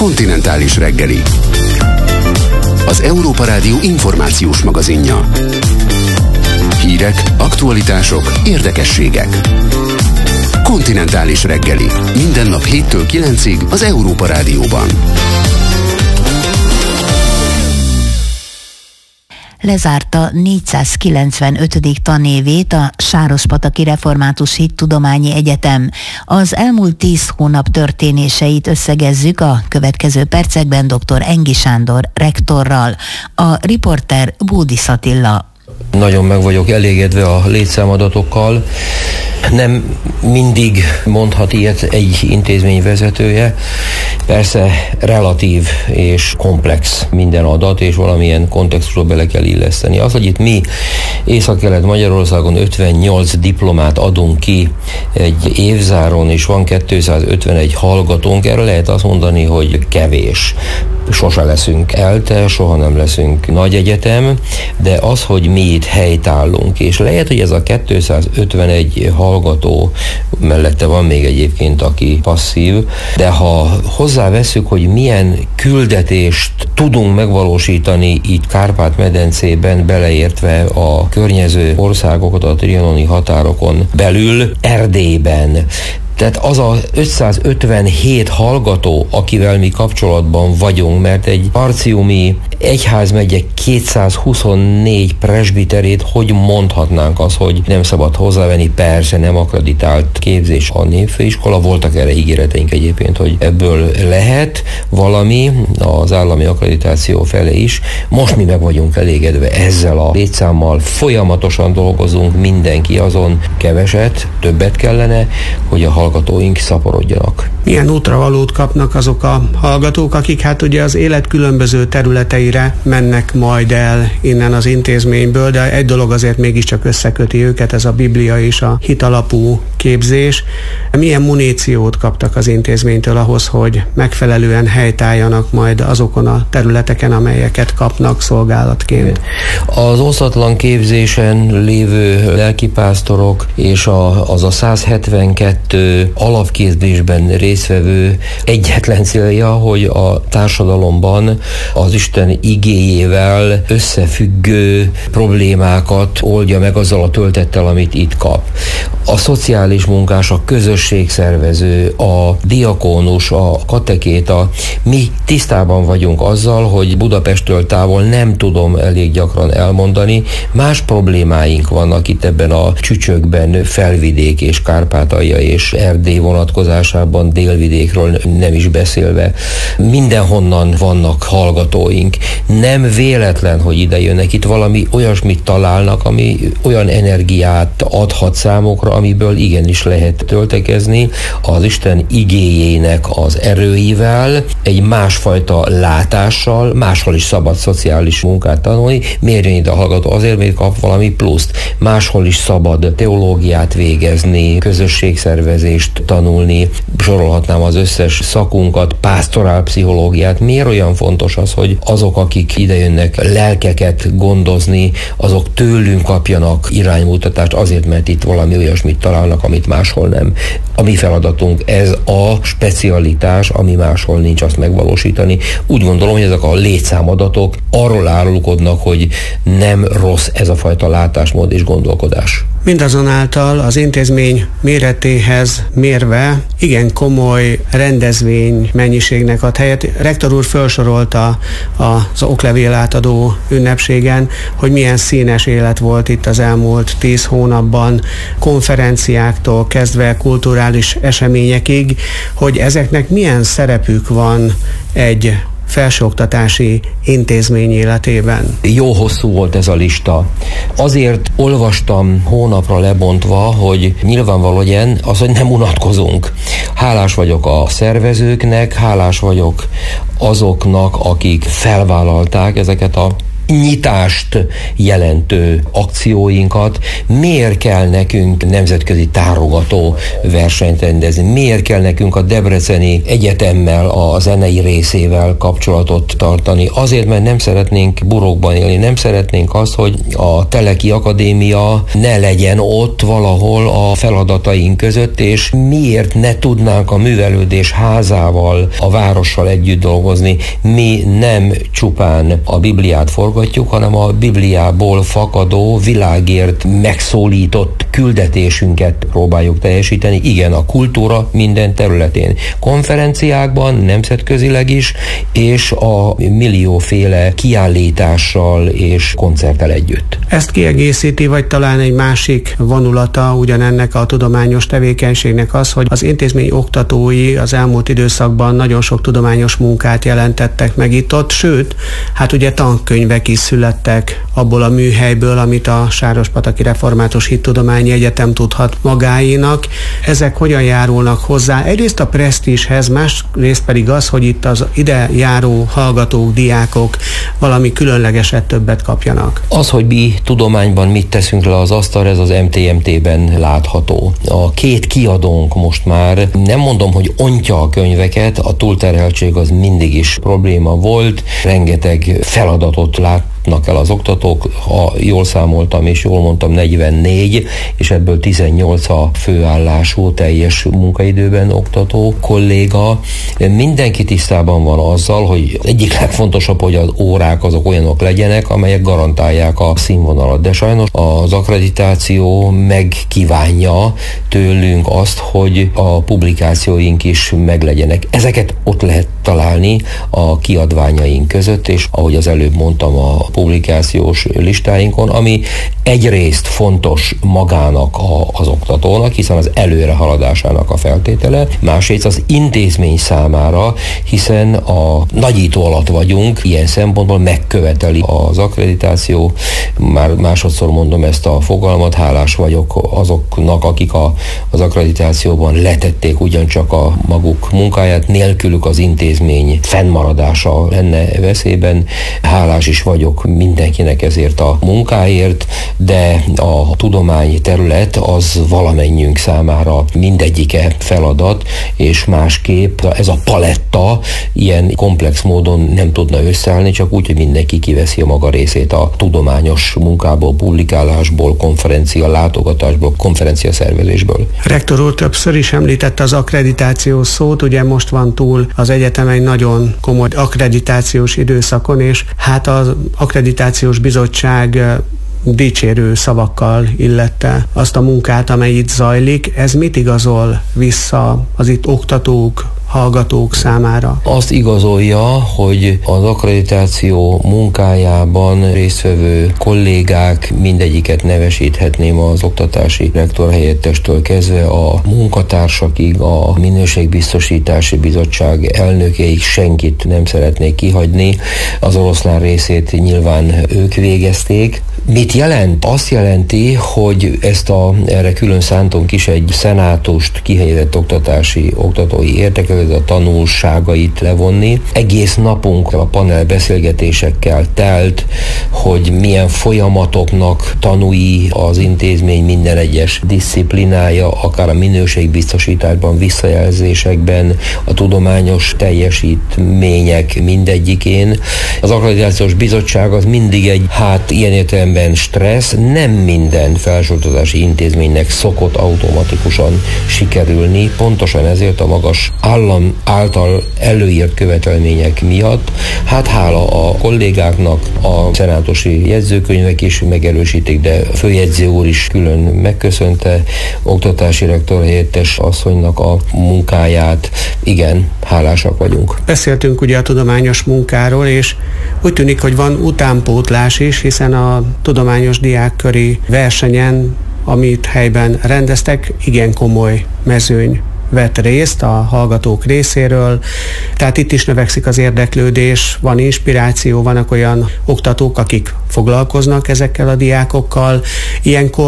Kontinentális reggeli. Az Európa Rádió információs magazinja. Hírek, aktualitások, érdekességek. Kontinentális reggeli. Minden nap 7-től 9-ig az Európa Rádióban. Lezárta 495. tanévét a Sárospataki Református Hittudományi Egyetem. Az elmúlt 10 hónap történéseit összegezzük a következő percekben dr. Engi Sándor rektorral. A riporter Bódis Attila. Nagyon meg vagyok elégedve a létszámadatokkal. Nem mindig mondhat ilyet egy intézmény vezetője. Persze relatív és komplex minden adat, és valamilyen kontextusba bele kell illeszteni. Az, hogy itt mi Észak-Kelet-Magyarországon 58 diplomát adunk ki egy évzáron, és van 251 hallgatónk, erre lehet azt mondani, hogy kevés. Sose leszünk ELTE, soha nem leszünk nagy egyetem, de az, hogy mi itt helytállunk, és lehet, hogy ez a 251 hallgató, mellette van még egyébként, aki passzív, de ha hozzáveszünk, hogy milyen küldetést tudunk megvalósítani itt Kárpát-medencében, beleértve a környező országokat a trianoni határokon belül, Erdélyben, tehát az a 557 hallgató, akivel mi kapcsolatban vagyunk, mert egy Partiumi egyházmegye 224 presbiterét hogy mondhatnánk azt, hogy nem szabad hozzávenni, persze nem akreditált képzés a népfőiskola, voltak erre ígéreteink egyébként, hogy ebből lehet valami az állami akkreditáció fele is. Most mi meg vagyunk elégedve ezzel a létszámmal, folyamatosan dolgozunk, mindenki azon, keveset, többet kellene, hogy a hallgatóink szaporodjanak. Milyen útravalót kapnak azok a hallgatók, akik hát ugye az élet különböző területeire mennek majd el innen az intézményből, de egy dolog azért mégiscsak összeköti őket, ez a Biblia és a hitalapú képzés. Milyen muníciót kaptak az intézménytől ahhoz, hogy megfelelően helytálljanak majd azokon a területeken, amelyeket kapnak szolgálatként? Az osztatlan képzésen lévő lelkipásztorok és az a 172 alapképzésben résztvevő egyetlen célja, hogy a társadalomban az Isten igéjével összefüggő problémákat oldja meg azzal a töltettel, amit itt kap. A szociális munkás, a közösségszervező, a diakónus, a katekéta, mi tisztában vagyunk azzal, hogy Budapesttől távol, nem tudom elég gyakran elmondani, más problémáink vannak itt ebben a csücsökben, Felvidék és Kárpátalja és Erdély vonatkozásában, délvidékről nem is beszélve. Mindenhonnan vannak hallgatóink. Nem véletlen, hogy ide jönnek, itt valami olyasmit találnak, ami olyan energiát adhat számukra, amiből igenis lehet töltekezni az Isten igéjének az erőivel, egy másfajta látással, máshol is szabad szociális munkát tanulni. Miért jön ide a hallgató? Azért, mert kap valami pluszt. Máshol is szabad teológiát végezni, közösségszervezést tanulni, sorolhatnám az összes szakunkat, pásztorálpszichológiát. Miért olyan fontos az, hogy azok, akik idejönnek lelkeket gondozni, azok tőlünk kapjanak iránymutatást, azért, mert itt valami olyasmit találnak, amit máshol nem. A mi feladatunk ez a specialitás, ami máshol nincs, azt megvalósítani. Úgy gondolom, hogy ezek a létszámadatok arról árulkodnak, hogy nem rossz ez a fajta látásmód és gondolkodás. Mindazonáltal az intézmény méretéhez mérve igen komoly rendezvény mennyiségnek ad helyet. Rektor úr felsorolta az oklevél átadó ünnepségen, hogy milyen színes élet volt itt az elmúlt 10 hónapban, konferenciáktól kezdve kulturális eseményekig, hogy ezeknek milyen szerepük van egy felsőoktatási intézmény életében. Jó hosszú volt ez a lista. Azért olvastam hónapra lebontva, hogy nyilvánvaló legyen az, hogy nem unatkozunk. Hálás vagyok a szervezőknek, hálás vagyok azoknak, akik felvállalták ezeket a nyitást jelentő akcióinkat, miért kell nekünk nemzetközi tárogató versenyt rendezni, miért kell nekünk a Debreceni Egyetemmel, a zenei részével kapcsolatot tartani. Azért, mert nem szeretnénk burokban élni, nem szeretnénk azt, hogy a Teleki Akadémia ne legyen ott valahol a feladataink között, és miért ne tudnánk a művelődés házával, a várossal együtt dolgozni. Mi nem csupán a Bibliát forgatjuk, hanem a Bibliából fakadó, világért megszólított küldetésünket próbáljuk teljesíteni. Igen, a kultúra minden területén. Konferenciákban, nemzetközileg is, és a millióféle kiállítással és koncerttel együtt. Ezt kiegészíti, vagy talán egy másik vonulata ugyanennek a tudományos tevékenységnek az, hogy az intézmény oktatói az elmúlt időszakban nagyon sok tudományos munkát jelentettek meg itt-ott, sőt, hát ugye tankönyvek is születtek abból a műhelyből, amit a Sárospataki Református Hittudományi Egyetem tudhat magáénak. Ezek hogyan járulnak hozzá? Egyrészt a presztízshez, másrészt pedig az, hogy itt az ide járó hallgatók, diákok valami különlegeset többet kapjanak. Az, hogy mi tudományban mit teszünk le az asztalra, ez az MTMT-ben látható. A két kiadónk most már, nem mondom, hogy ontja a könyveket, a túlterheltség az mindig is probléma volt, rengeteg feladatot látnak el az oktatók, ha jól számoltam és jól mondtam, 44, és ebből 18 a főállású, teljes munkaidőben oktató kolléga. Mindenki tisztában van azzal, hogy egyik legfontosabb, hogy az órák azok olyanok legyenek, amelyek garantálják a színvonalat. De sajnos az akkreditáció megkívánja tőlünk azt, hogy a publikációink is meglegyenek. Ezeket ott lehet találni a kiadványaink között, és ahogy az előbb mondtam, a publikációs listáinkon, ami egyrészt fontos magának az oktatónak, hiszen az előrehaladásának a feltétele, másrészt az intézmény számára, hiszen a nagyító alatt vagyunk, ilyen szempontból megköveteli az akkreditáció. Már másodszor mondom ezt a fogalmat, hálás vagyok azoknak, akik az akkreditációban letették ugyancsak a maguk munkáját, nélkülük az intézmény fennmaradása lenne veszélyben. Hálás is vagyok mindenkinek ezért a munkáért, de a tudomány terület az valamennyiünk számára mindegyike feladat, és másképp ez a paletta ilyen komplex módon nem tudna összeállni, csak úgy, hogy mindenki kiveszi a maga részét a tudományos munkából, publikálásból, konferencia látogatásból, konferencia szervezésből. Rektor úr többször is említette az akkreditációs szót, ugye most van túl az egyetem egy nagyon komoly akkreditációs időszakon, és hát az akkreditációs bizottság dicsérő szavakkal illette azt a munkát, amely itt zajlik. Ez mit igazol vissza az itt oktatók, hallgatók számára? Azt igazolja, hogy az akkreditáció munkájában résztvevő kollégák, mindegyiket nevesíthetném az oktatási rektor helyettestől kezdve a munkatársakig, a minőségbiztosítási bizottság elnökeig, senkit nem szeretnék kihagyni. Az oroszlán részét nyilván ők végezték. Mit jelent? Azt jelenti, hogy erre külön szántunk is egy szenátust, kihelyezett oktatói értekezlet, a tanulságait levonni. Egész napunk a panel beszélgetésekkel telt, hogy milyen folyamatoknak tanúi az intézmény minden egyes diszciplinája, akár a minőségbiztosításban, visszajelzésekben, a tudományos teljesítmények mindegyikén. Az akkreditációs bizottság az mindig egy, ilyen értelemben stressz, nem minden felsőoktatási intézménynek szokott automatikusan sikerülni, pontosan ezért a magas állam által előírt követelmények miatt. Hála a kollégáknak, a szenátusi jegyzőkönyvek is megerősítik, de a főjegyző úr is külön megköszönte oktatási rektor helyettes asszonynak a munkáját. Igen, hálásak vagyunk. Beszéltünk ugye a tudományos munkáról, és úgy tűnik, hogy van utánpótlás is, hiszen a tudományos diákköri versenyen, amit helyben rendeztek, igen komoly mezőny vett részt a hallgatók részéről, tehát itt is növekszik az érdeklődés, van inspiráció, vannak olyan oktatók, akik foglalkoznak ezekkel a diákokkal. Ilyenkor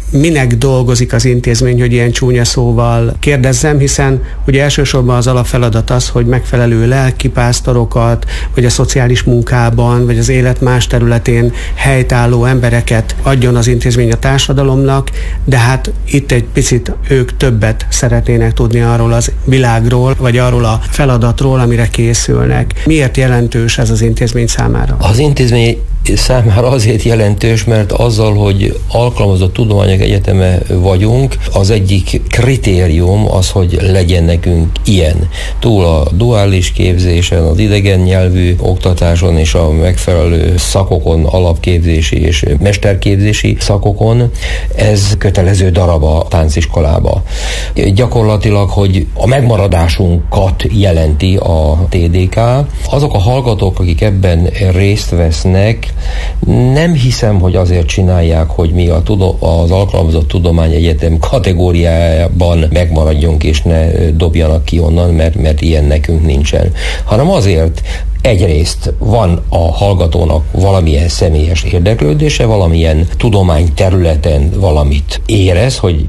minek dolgozik az intézmény, hogy ilyen csúnya szóval kérdezzem, hiszen ugye elsősorban az alapfeladat az, hogy megfelelő lelkipásztorokat, vagy a szociális munkában, vagy az élet más területén helytálló embereket adjon az intézmény a társadalomnak, de hát itt egy picit ők többet szeretnének tudni arról az világról, vagy arról a feladatról, amire készülnek. Miért jelentős ez az intézmény számára? Az intézmény számára azért jelentős, mert azzal, hogy alkalmazott tudományok egyeteme vagyunk, az egyik kritérium az, hogy legyen nekünk ilyen. Túl a duális képzésen, az idegen nyelvű oktatáson és a megfelelő szakokon, alapképzési és mesterképzési szakokon, ez kötelező darab a tánciskolába. Gyakorlatilag, hogy a megmaradásunkat jelenti a TDK. Azok a hallgatók, akik ebben részt vesznek, nem hiszem, hogy azért csinálják, hogy mi az Alkalmazott Tudományegyetem kategóriájában megmaradjunk és ne dobjanak ki onnan, mert ilyen nekünk nincsen. Hanem azért, egyrészt van a hallgatónak valamilyen személyes érdeklődése, valamilyen tudományterületen valamit érez, hogy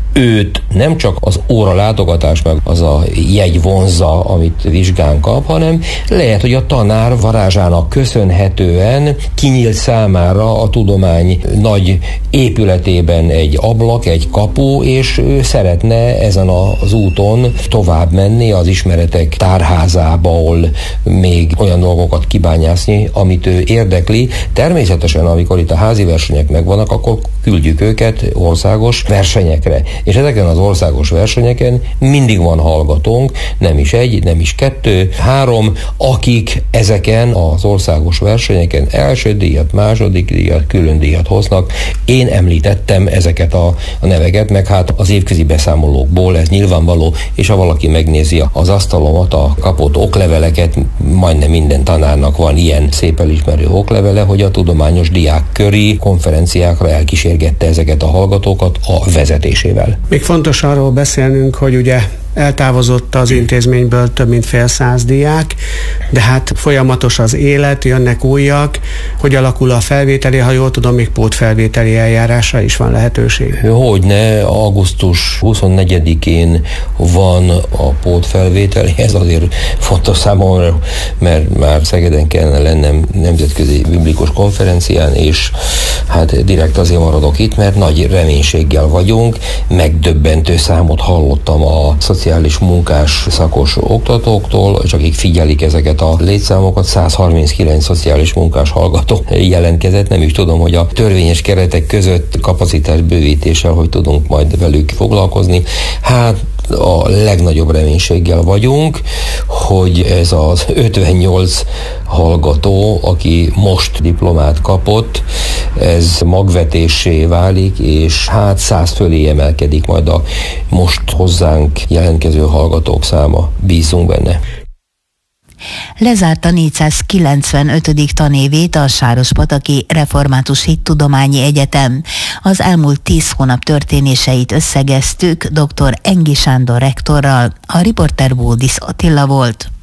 őt nem csak az óra látogatás meg az a jegy vonzza, amit vizsgán kap, hanem lehet, hogy a tanár varázsának köszönhetően kinyílt számára a tudomány nagy épületében egy ablak, egy kapu, és ő szeretne ezen az úton tovább menni az ismeretek tárházából még olyan dolgokat kibányászni, amit ő érdekli. Természetesen, amikor itt a házi versenyek megvannak, akkor küldjük őket országos versenyekre. És ezeken az országos versenyeken mindig van hallgatónk, nem is egy, nem is kettő, 3, akik ezeken az országos versenyeken első díjat, második díjat, külön díjat hoznak. Én említettem ezeket a neveket, meg hát az évközi beszámolókból ez nyilvánvaló, és ha valaki megnézi az asztalomat, a kapott okleveleket, majdnem minden tanárnak van ilyen szép elismerő oklevele, hogy a tudományos diákköri konferenciákra elkísérgette ezeket a hallgatókat a vezetésével. Még fontos arról beszélnünk, hogy ugye eltávozott az intézményből több mint fél száz diák, de hát folyamatos az élet, jönnek újak. Hogy alakul a felvételi? Ha jól tudom, még pótfelvételi eljárásra is van lehetőség. Hogyne, augusztus 24-én van a pótfelvételi, ez azért fontos számomra, mert már Szegeden kellene lennem nemzetközi biblikus konferencián, és hát direkt azért maradok itt, mert nagy reménységgel vagyunk. Megdöbbentő számot hallottam a szociális munkás szakos oktatóktól, és akik figyelik ezeket a létszámokat, 139 szociális munkás hallgató jelentkezett. Nem is tudom, hogy a törvényes keretek között kapacitás bővítéssel, hogy tudunk majd velük foglalkozni. Hát a legnagyobb reménységgel vagyunk, hogy ez az 58 hallgató, aki most diplomát kapott, ez magvetésé válik, és hát 100 fölé emelkedik majd a most hozzánk jelentkező hallgatók száma. Bízunk benne. Lezárta 495. tanévét a Sárospataki Református Hittudományi Egyetem. Az elmúlt 10 hónap történéseit összegeztük dr. Engi Sándor rektorral, a riporter Bódis Attila volt.